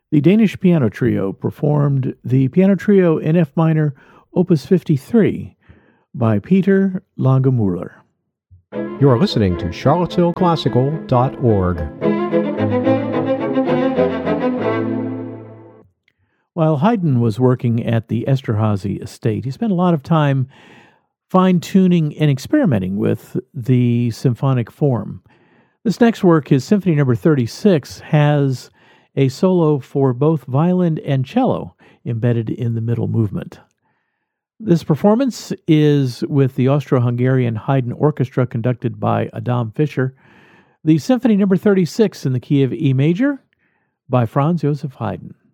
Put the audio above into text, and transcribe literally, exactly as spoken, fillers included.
The Danish Piano Trio performed the Piano Trio in F minor, Opus fifty-three, by Peter Langemüller. You're listening to charlottesville classical dot org. While Haydn was working at the Esterhazy estate, he spent a lot of time fine-tuning and experimenting with the symphonic form. This next work, his Symphony Number thirty-six, has a solo for both violin and cello embedded in the middle movement. This performance is with the Austro-Hungarian Haydn Orchestra conducted by Adam Fischer. The Symphony Number thirty-six in the key of E major by Franz Joseph Haydn.